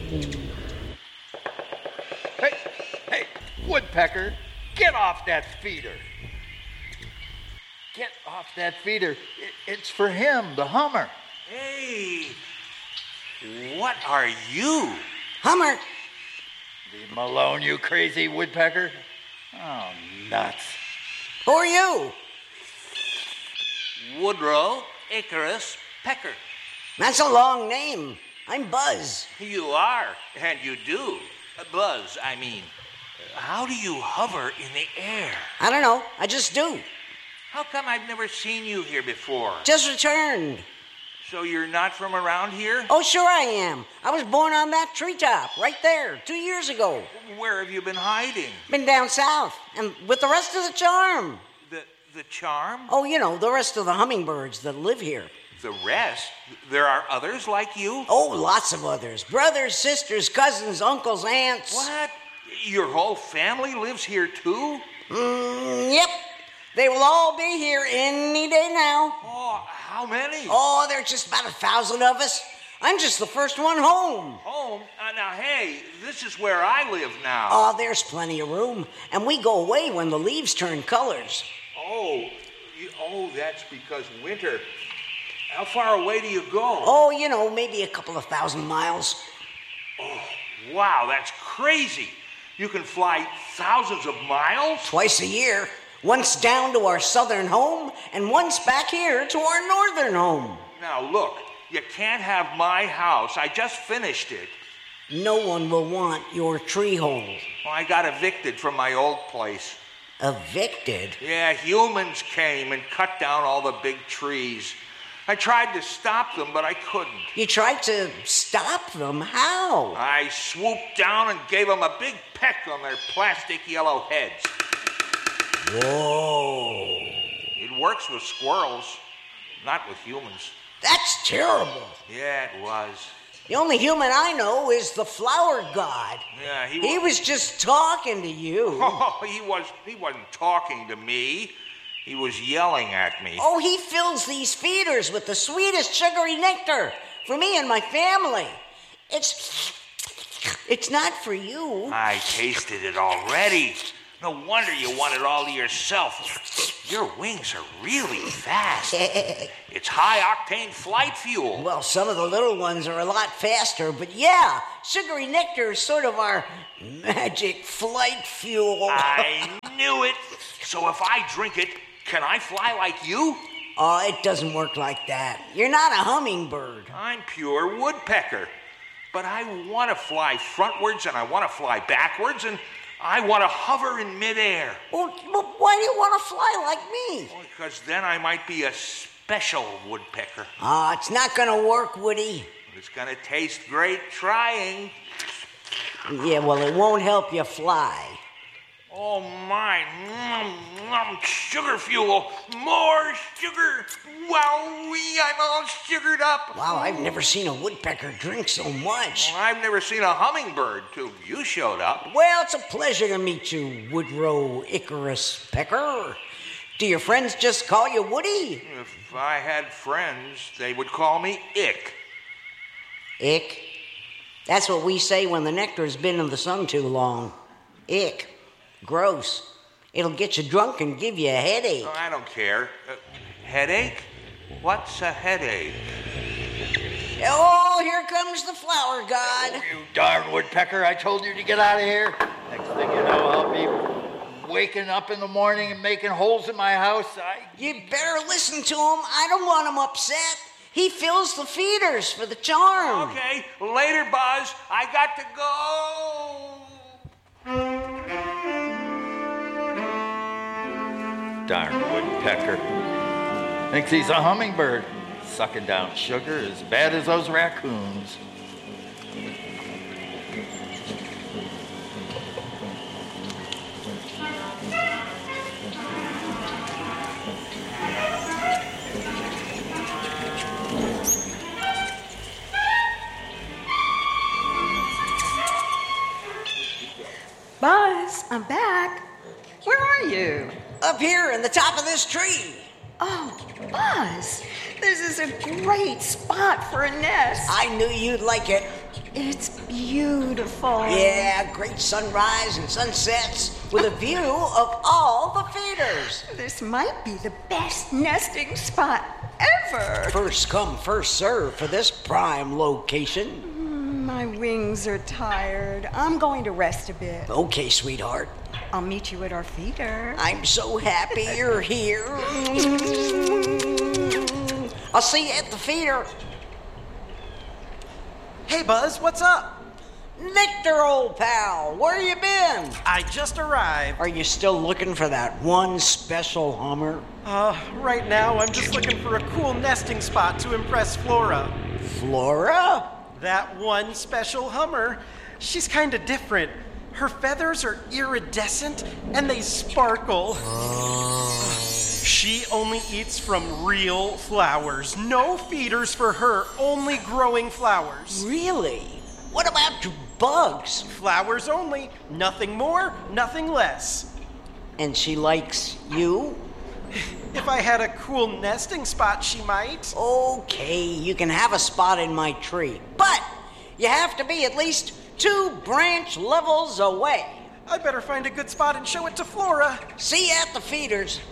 Hey, woodpecker, get off that feeder. Get off that feeder. It's for him, the hummer. Hey, what are you? Hummer. Leave him alone, you crazy woodpecker. Oh, nuts. Who are you? Woodrow Icarus Pecker. That's a long name. I'm Buzz. You are, and you do. Buzz, I mean. How do you hover in the air? I don't know. I just do. How come I've never seen you here before? Just returned. So you're not from around here? Oh, sure I am. I was born on that treetop right there 2 years ago. Where have you been hiding? Been down south and with the rest of the charm. The charm? Oh, you know, the rest of the hummingbirds that live here. The rest? There are others like you? Oh, lots of others. Brothers, sisters, cousins, uncles, aunts. What? Your whole family lives here too? Yep. They will all be here any day now. Oh, how many? Oh, there's just about 1,000 of us. I'm just the first one home. Home? Now, hey, this is where I live now. Oh, there's plenty of room. And we go away when the leaves turn colors. Oh, that's because winter. How far away do you go? Oh, you know, maybe a couple of 1,000 miles. Oh, wow, that's crazy. You can fly thousands of miles? Twice a year. Once down to our southern home, and once back here to our northern home. Now, look, you can't have my house. I just finished it. No one will want your tree hole. Well, I got evicted from my old place. Evicted? Yeah, humans came and cut down all the big trees. I tried to stop them, but I couldn't. You tried to stop them? How? I swooped down and gave them a big peck on their plastic yellow heads. Whoa. It works with squirrels, not with humans. That's terrible. Yeah, it was. The only human I know is the flower god. Yeah, he was just talking to you. Oh, he wasn't talking to me. He was yelling at me. Oh, he fills these feeders with the sweetest sugary nectar for me and my family. It's not for you. I tasted it already. No wonder you want it all to yourself. Your wings are really fast. It's high-octane flight fuel. Well, some of the little ones are a lot faster, but yeah, sugary nectar is sort of our magic flight fuel. I knew it. So if I drink it, can I fly like you? Oh, it doesn't work like that. You're not a hummingbird. I'm pure woodpecker. But I want to fly frontwards, and I want to fly backwards, and I want to hover in midair. Well, why do you want to fly like me? Well, because then I might be a special woodpecker. It's not going to work, Woody. It's going to taste great trying. Yeah, well, it won't help you fly. Oh, my. Sugar fuel. More sugar. Wowee, I'm all sugared up. Wow, I've never seen a woodpecker drink so much. Well, I've never seen a hummingbird till you showed up. Well, it's a pleasure to meet you, Woodrow Icarus Pecker. Do your friends just call you Woody? If I had friends, they would call me Ick. Ick? That's what we say when the nectar's been in the sun too long. Ick. Gross. It'll get you drunk and give you a headache. Oh, I don't care. Headache? What's a headache? Oh, here comes the flower god. Oh, you darn woodpecker, I told you to get out of here. Next thing you know, I'll be waking up in the morning and making holes in my house. You better listen to him. I don't want him upset. He fills the feeders for the charm. Okay, later, Buzz. I got to go. Darn woodpecker. Thinks he's a hummingbird, sucking down sugar as bad as those raccoons. Buzz, I'm back. Where are you? Up here in the top of this tree. Oh, Buzz, this is a great spot for a nest. I knew you'd like it. It's beautiful. Yeah, great sunrise and sunsets with a view of all the feeders. This might be the best nesting spot ever. First come, first serve for this prime location. My wings are tired. I'm going to rest a bit. Okay, sweetheart. I'll meet you at our feeder. I'm so happy you're here. I'll see you at the feeder. Hey, Buzz, what's up? Nectar, old pal, where you been? I just arrived. Are you still looking for that one special Hummer? Right now, I'm just looking for a cool nesting spot to impress Flora. Flora? That one special Hummer, she's kind of different. Her feathers are iridescent and they sparkle. She only eats from real flowers. No feeders for her, only growing flowers. Really? What about bugs? Flowers only, nothing more, nothing less. And she likes you? If I had a cool nesting spot, she might. Okay, you can have a spot in my tree, but you have to be at least 2 branch levels away. I better find a good spot and show it to Flora. See you at the feeders.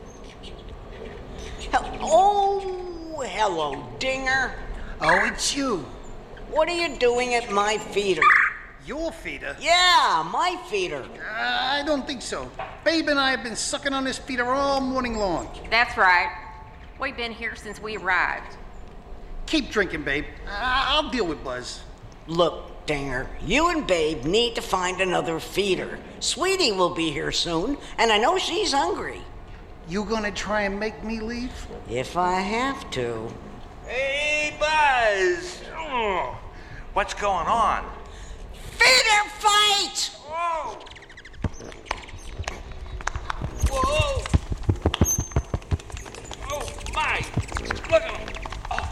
Oh, hello, Dinger. Oh, it's you. What are you doing at my feeder? Your feeder? Yeah, my feeder. I don't think so. Babe and I have been sucking on this feeder all morning long. That's right. We've been here since we arrived. Keep drinking, babe. I'll deal with Buzz. Look, Dinger, you and Babe need to find another feeder. Sweetie will be here soon, and I know she's hungry. You gonna try and make me leave? If I have to. Hey, Buzz! What's going on? Feeder fight! Whoa! Whoa! Oh, my! Look at them!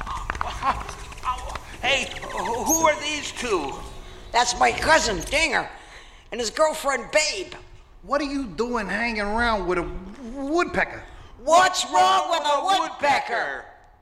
Hey, who are these two? That's my cousin, Dinger, and his girlfriend, Babe. What are you doing hanging around with a woodpecker? What's wrong with a woodpecker?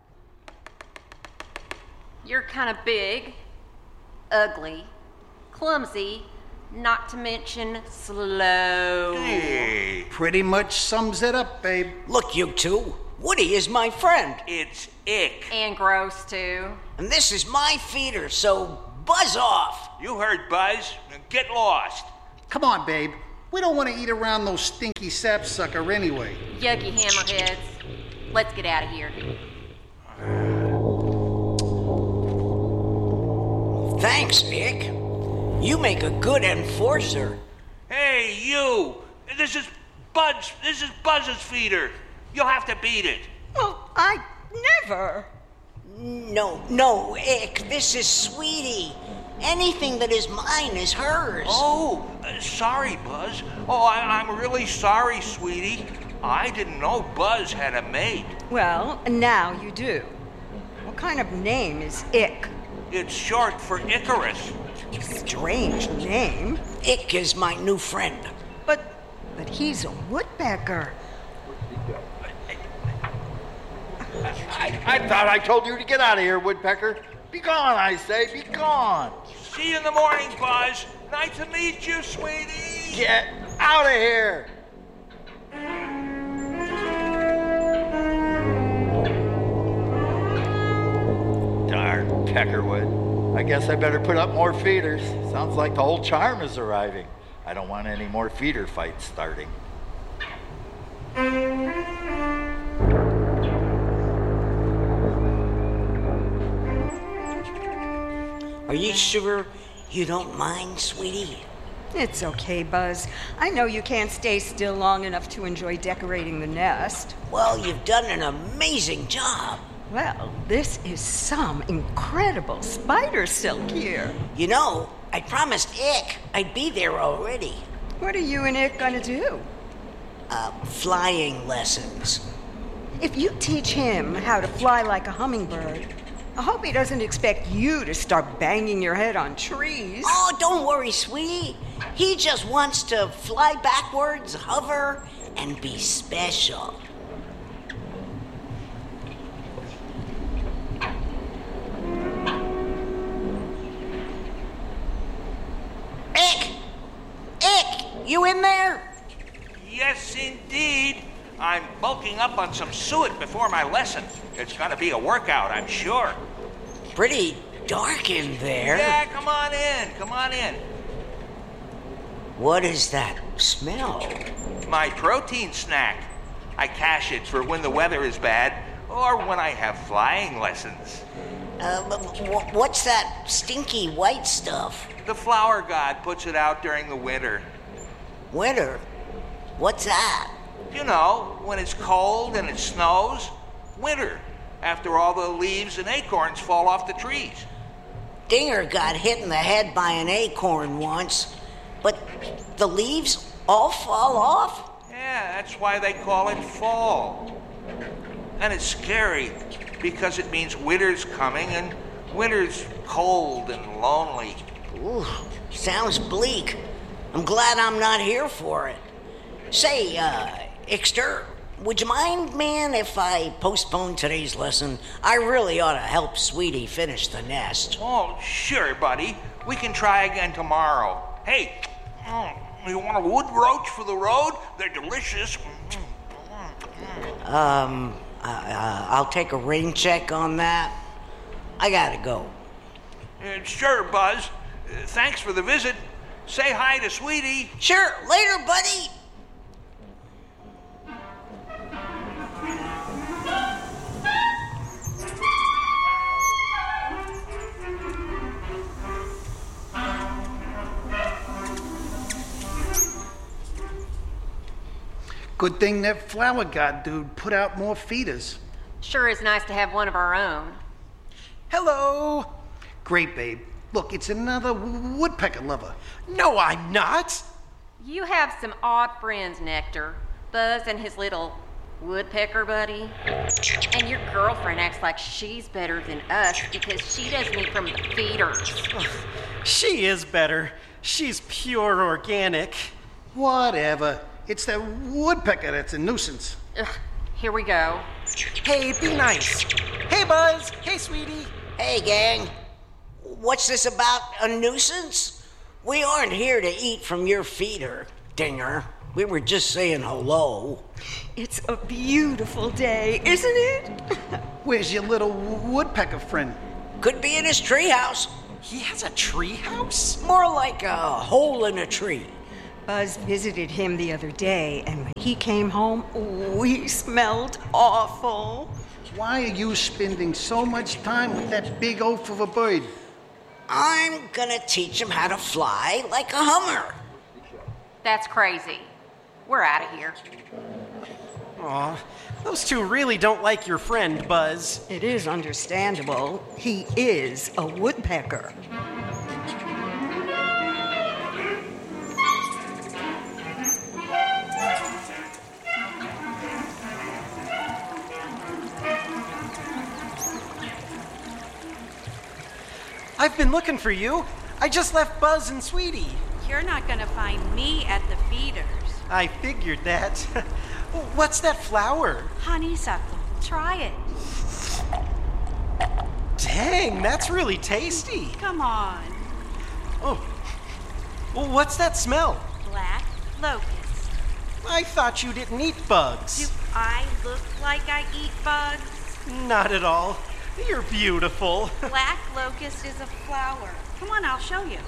You're kind of big, ugly, clumsy, not to mention slow. Hey, Pretty much sums it up, babe. Look, you two, Woody is my friend, it's Ick. And gross, too. and this is my feeder, so buzz off. You heard Buzz. Get lost. Come on, babe. We don't want to eat around those stinky sapsucker anyway. Yucky hammerheads. Let's get out of here. Thanks, Nick. You make a good enforcer. Hey, you! This is Buzz's feeder. You'll have to beat it. Well, I never. No, Ick, this is Sweetie. Anything that is mine is hers. Oh, sorry, Buzz. Oh, I'm really sorry, sweetie. I didn't know Buzz had a mate. Well, now you do. What kind of name is Ick? It's short for Icarus. Strange name. Ick is my new friend. But he's a woodpecker. I thought I told you to get out of here, Woodpecker. Be gone, I say, be gone. See you in the morning, Buzz. Nice to meet you, sweetie. Get out of here. Darn Peckerwood. I guess I better put up more feeders. Sounds like the whole charm is arriving. I don't want any more feeder fights starting. Are you sure you don't mind, Sweetie? It's okay, Buzz. I know you can't stay still long enough to enjoy decorating the nest. Well, you've done an amazing job. Well, this is some incredible spider silk here. You know, I promised Ick I'd be there already. What are you and Ick gonna do? Flying lessons. If you teach him how to fly like a hummingbird, I hope he doesn't expect you to start banging your head on trees. Oh, don't worry, Sweetie. He just wants to fly backwards, hover, and be special. you in there? Yes, indeed. I'm bulking up on some suet before my lesson. It's gonna be a workout, I'm sure. Pretty dark in there. Yeah, come on in, come on in. What is that smell? My protein snack. I cache it for when the weather is bad or when I have flying lessons. What's that stinky white stuff? The flower god puts it out during the winter. Winter? What's that? You know, when it's cold and it snows. Winter, after all the leaves and acorns fall off the trees. Dinger got hit in the head by an acorn once, but the leaves all fall off? Yeah, that's why they call it fall. And it's scary because it means winter's coming and winter's cold and lonely. Ooh, sounds bleak. I'm glad I'm not here for it. Say, Ixter, would you mind, man, if I postpone today's lesson? I really ought to help Sweetie finish the nest. Oh, sure, buddy. We can try again tomorrow. Hey, you want a wood roach for the road? They're delicious. I'll take a rain check on that. I gotta go. Sure, Buzz. Thanks for the visit. Say hi to Sweetie. Sure, later, buddy. Good thing that flower god dude put out more feeders. Sure is nice to have one of our own. Hello. Great, babe. Look, it's another woodpecker lover. No, I'm not. You have some odd friends, Nectar. Buzz and his little woodpecker buddy. And your girlfriend acts like she's better than us because she doesn't eat from the feeders. She is better. She's pure organic. Whatever. It's that woodpecker that's a nuisance. Ugh, here we go. Hey, be nice. Hey, Buzz. Hey, Sweetie. Hey, gang. What's this about a nuisance? We aren't here to eat from your feeder, Dinger. We were just saying hello. It's a beautiful day, isn't it? Where's your little woodpecker friend? Could be in his treehouse. He has a tree house? More like a hole in a tree. Buzz visited him the other day, and when he came home, he smelled awful. Why are you spending so much time with that big oaf of a bird? I'm gonna teach him how to fly like a Hummer. That's crazy. We're out of here. Aw, those two really don't like your friend, Buzz. It is understandable. He is a woodpecker. I've been looking for you. I just left Buzz and Sweetie. You're not gonna find me at the feeders. I figured that. What's that flower? Honeysuckle. Try it. Dang, that's really tasty. Come on. Oh. Well, what's that smell? Black locust. I thought you didn't eat bugs. Do I look like I eat bugs? Not at all. You're beautiful. Black locust is a flower. Come on, I'll show you.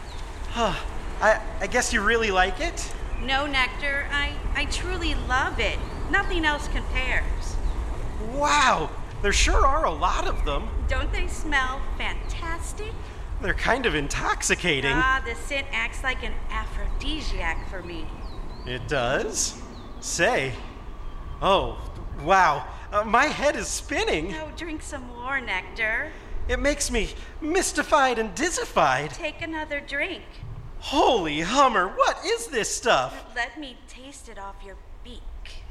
I guess you really like it? No, Nectar. I truly love it. Nothing else compares. Wow, there sure are a lot of them. Don't they smell fantastic? They're kind of intoxicating. Ah, the scent acts like an aphrodisiac for me. It does? Say. Oh, wow. My head is spinning. No, drink some more, Nectar. It makes me mystified and dizzified. Take another drink. Holy Hummer, what is this stuff? Let me taste it off your beak.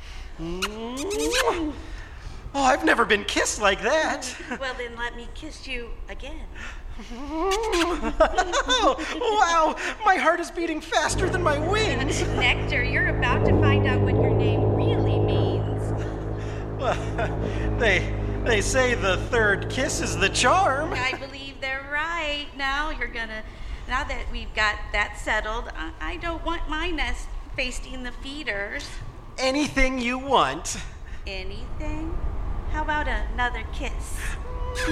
Oh, I've never been kissed like that. Well, then let me kiss you again. Wow, my heart is beating faster than my wings. Nectar, you're about to find out what your name really means. They say the third kiss is the charm. I believe they're right. Now you're gonna now that we've got that settled, I don't want my nest facing the feeders. Anything you want. Anything? How about another kiss?